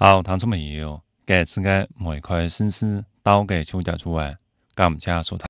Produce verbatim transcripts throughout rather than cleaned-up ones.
好，聽眾朋友，今次嘅梅開新詩到嘅秋家出嚟，感謝收睇。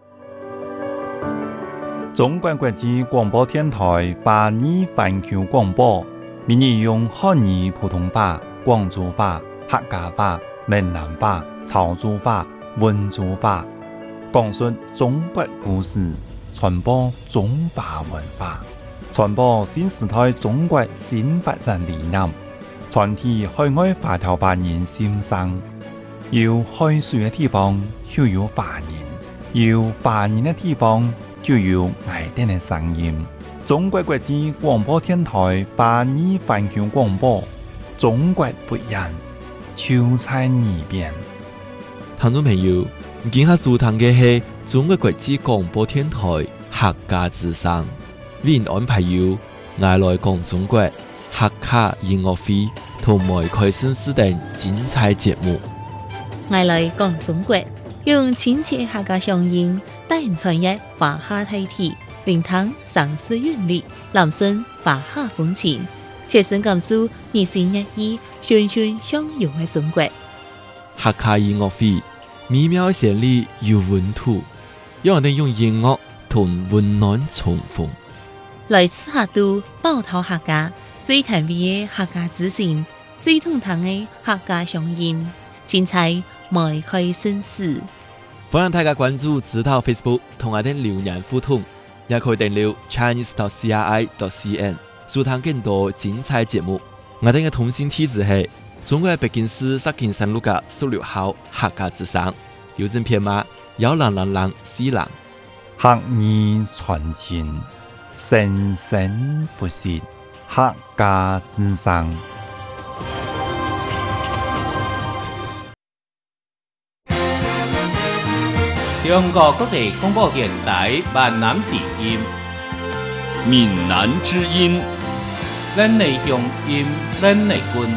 中國國際廣播電台華語環球廣播，每日用漢語普通話、廣州話、客家話、閩南話、潮州話、溫州話，講述中國故事，傳播中華文化，傳播新時代中國新發展理念，傳遞海外華僑華人心聲。有海水嘅地方就有華人，有華人嘅地方就有愛哋嘅聲音。中國國際廣播電台華語環球廣播，中國不一樣，就在耳邊。 聽眾朋友，今下收聽嘅係中國國際廣播電台客家之聲，為您安排有愛來講中國客家音樂會同梅開新詩等精彩節目。 愛來講中國，用親切客家鄉音，帶人傳譯華夏大體，聆聽上詩韻律，攬聲華夏風情，切身感受日新月異、循循相融嘅中國。 客家音樂會美妙旋律有溫度，讓我哋用音樂同溫暖重逢。 來自客都寶島客家，最甜美嘅客家之聲，最通透嘅客家鄉音，精彩梅開新詩。 歡迎大家關注指導 Facebook 同我哋留言互動，也可以訂閱 Chinese dot C R I dot C N 收聽更多精彩節目。我哋嘅通信地址係中國北京市石景山路嘅十六號客家之聲，郵政編碼幺零零零四零。 客語傳情，生生不息，客家之聲。 中國國際廣播電台閩南之音， 閩南之音， 咱的鄉音，咱的根。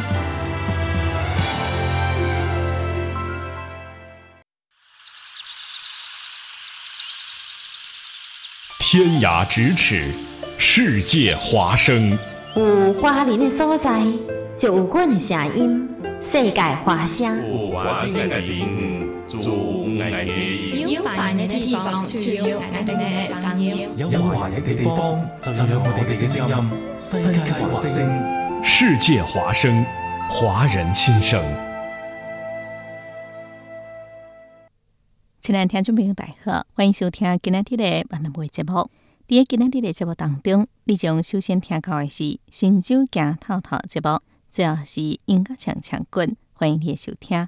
天涯咫尺，世界華聲。 有華人的所在，就有阮的聲音。世界華聲。 有華人的地方，就有愛的音。 有華人的地方，就有愛的聲音。 有華人的地方，就有我哋嘅聲音。世界華聲， 世界華聲，華人心聲。 親愛的聽眾朋友，大家好，歡迎收聽今日的閩南話節目。在今日的節目當中，你將首先聽到的是新酒行透透節目，主要是音樂唱唱滾，歡迎你的收聽。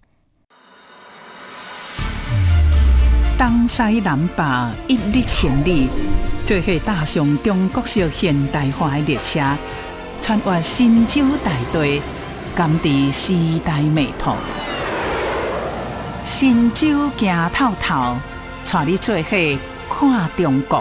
東西南北一日千里，做伙踏上中國式現代化的列車，穿越新舊大地，感知時代脈搏。新酒行透透，帶你做伙看中國。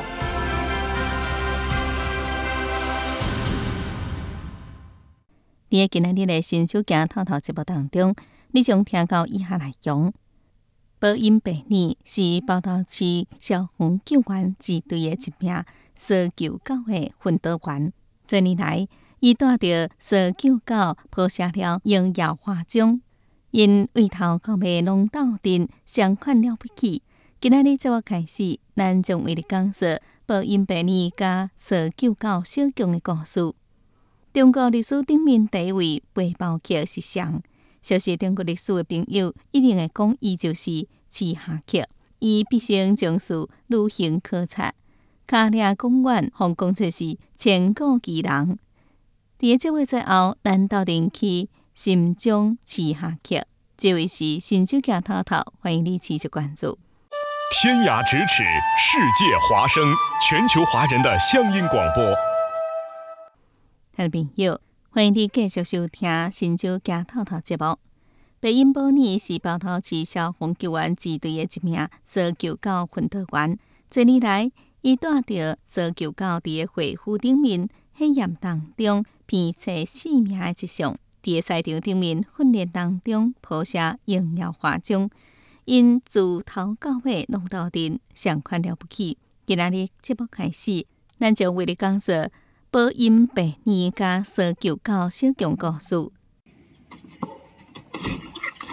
在今日的新酒行透透節目當中，你將聽到以下內容：寶音白年是寶島市消防救援支隊的一名搜救狗的訓導員。這年來，伊帶着搜救狗譜寫了榮耀華章。因為頭到尾攏鬥陣，相款了不起。今仔日節目開始，咱將為你講述寶音白年加搜救狗小強的故事。中國歷史頂面第一位背包客是誰？熟悉中國歷史的朋友一定會講，伊就是刺客客。伊畢生從事旅行考察，卡掠公園，互講出是千古奇人。佇這位最後，咱鬥陣去心中刺客客，這位是新酒行透透，歡迎你持續關注。 天涯咫尺，世界華聲，全球華人的鄉音廣播。 聽眾朋友，歡迎你繼續收聽新酒行透透節目。寶音寶年是寶島市消防救援支隊的一名搜救狗訓導員。這年來，伊帶着搜救狗佇個會府頂面黑暗當中編寫生命的跡象，佇個賽場頂面訓練當中譜寫榮耀華章。因自頭到尾攏鬥陣，相款了不起。今仔日節目開始，咱將為你講述寶音白年加搜救狗小強故事。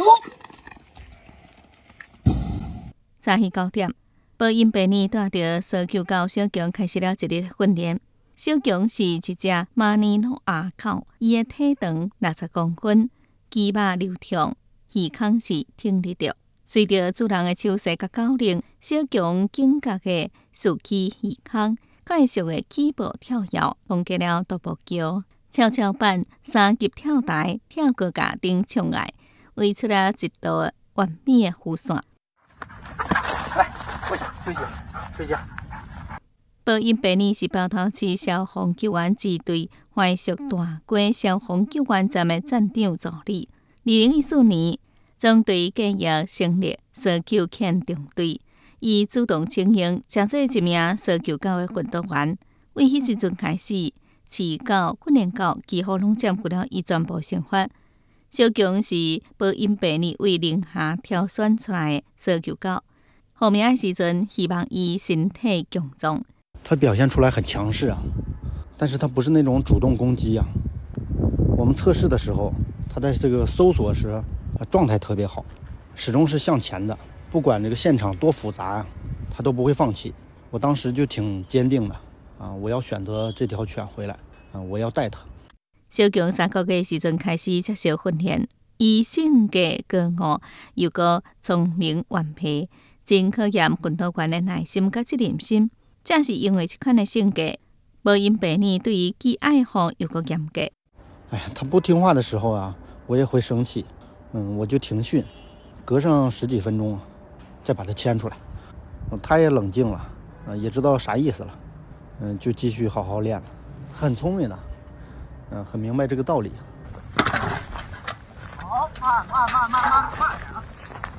早起九点，保因爸呢带着搜救狗小强开始了一日训练。小强是一只马尼诺亚狗，伊的体长六十公分，肌肉流畅，耳孔是挺立着。随着主人的手势甲教令，小强警觉地竖起耳孔，快速地起步跳跃，弄起了独步桥、跷跷板、三级跳台、跳高架等障碍，画出了一道完美的弧线。 来，跪下，跪下，跪下。 保因爸呢是包头市消防救援支队快速大街消防救援站的站长助理。二零一四年，中队继续成立搜救犬中队，伊主动请缨，成做一名搜救狗的运动员。为迄时阵开始，饲狗、训练狗几乎拢占据了伊全部生活。小强是保因爸呢为宁夏挑选出来的搜救狗。后面的时阵，希望伊身体强壮。 它表现出来很强势啊，但是它不是那种主动攻击啊。我们测试的时候，它在这个搜索时，啊，状态特别好，始终是向前的，不管这个现场多复杂啊，它都不会放弃。我当时就挺坚定的啊，我要选择这条犬回来啊，我要带它。 小强三个月时阵开始接受训练，伊性格高傲，又个聪明顽皮，真考验训导员的耐心甲责任心。正是因为这款的性格，保因爸呢对伊既爱护又个严格。 哎呀，他不听话的时候啊，我也会生气，嗯，我就停训，隔上十几分钟，再把他牵出来。他也冷静了，啊，也知道啥意思了，嗯，就继续好好练了。很聪明的，嗯，很明白这个道理。 好，慢慢慢慢慢慢点啊！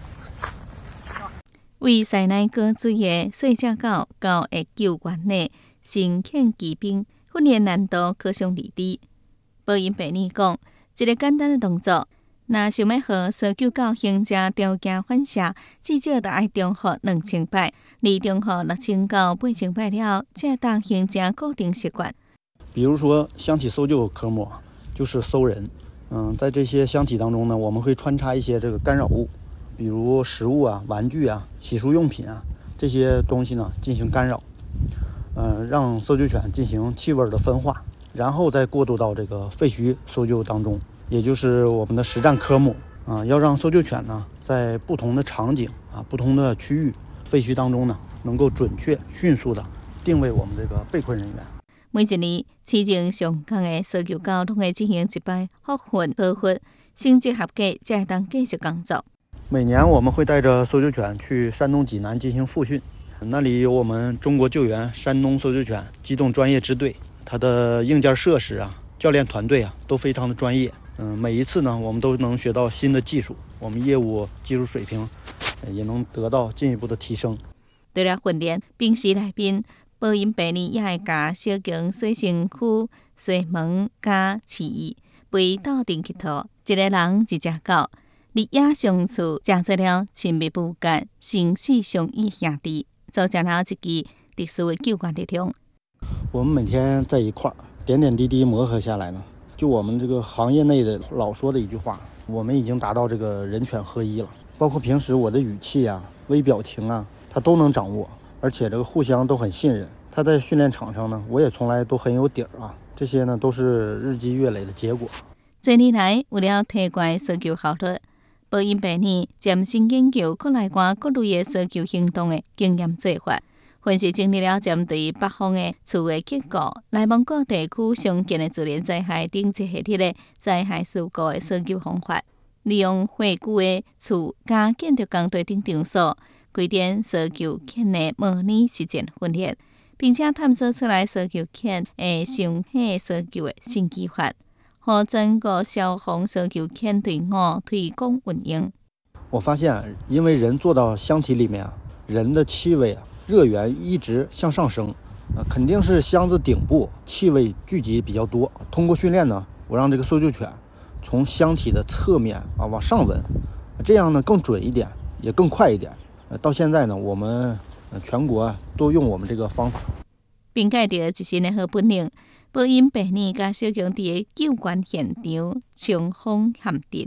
为塞内过水的细只狗，狗会救援的先遣骑兵，训练难度可想而知。保因爸呢讲，一个简单的动作，若想要和搜救狗行这条件反射，至少得爱重复两千摆，而重复六千到八千摆了，才当行这固定习惯。 比如说箱体搜救科目，就是搜人。嗯，在这些箱体当中呢，我们会穿插一些这个干扰物。比如食物啊、玩具啊、洗漱用品啊这些东西呢进行干扰，呃，让搜救犬进行气味的分化，然后再过渡到这个废墟搜救当中，也就是我们的实战科目啊，要让搜救犬呢在不同的场景啊、不同的区域废墟当中呢，能够准确、迅速的定位我们这个被困人员。 每一年，市情上港的搜救狗都会进行一摆复训考核，成绩合格才会当继续工作。 每年我们会带着搜救犬去山东济南进行复训，那里有我们中国救援山东搜救犬机动专业支队，它的硬件设施啊、教练团队啊都非常的专业。嗯，每一次呢，我们都能学到新的技术，我们业务技术水平也能得到进一步的提升。 除了训练，平时内面保因爸呢也会甲小强洗身躯、洗门、加饲椅，陪斗阵佚佗，一个人一只狗。日夜相处，成做了亲密无间、生死相依兄弟，组成了一支特殊的救援力量。 我们每天在一块儿，点点滴滴磨合下来呢，就我们这个行业内的老说的一句话，我们已经达到这个人犬合一了。包括平时我的语气啊、微表情啊，他都能掌握，而且这个互相都很信任。他在训练场上呢，我也从来都很有底儿啊。这些呢，都是日积月累的结果。 这年来，为了提高搜救效率，保因爸呢，潜心研究国内外各类的搜救行动的经验做法，分析整理了针对北方的厝的结构、内蒙古地区常见的自然灾害等一系列的灾害事故的搜救方法，利用废旧的厝加建筑工地等场所，规定搜救犬的模拟实践训练，并且探索出来搜救犬的上下搜救的新技法。和整个消防搜救犬队伍推广运用。 我发现，因为人坐到箱体里面啊，人的气味啊、热源一直向上升，啊，肯定是箱子顶部气味聚集比较多。通过训练呢，我让这个搜救犬从箱体的侧面啊往上闻，这样呢更准一点，也更快一点。呃，到现在呢，我们全国都用我们这个方法， 并介绍一身的好本领。保因爸呢，甲小强伫个救援现场冲锋陷阵，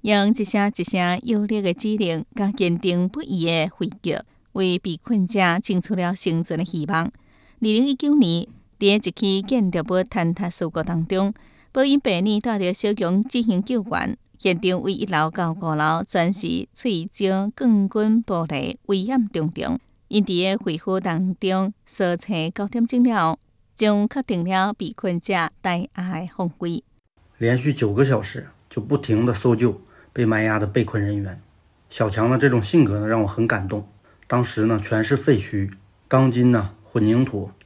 用一声一声有力的指令，甲坚定不移的回叫，为被困者争取了生存的希望。二零一九年，伫一起建筑物坍塌事故当中，保因爸呢带着小强进行救援，现场为一楼到五楼全是碎石、钢筋玻璃，危险重重。因伫个恢复当中，搜查九点钟了，将确定了被困者带压的方位。 连续九个小时就不停地搜救被埋压的被困人员。小强的这种性格呢，让我很感动。当时呢，全是废墟，钢筋呢、混凝土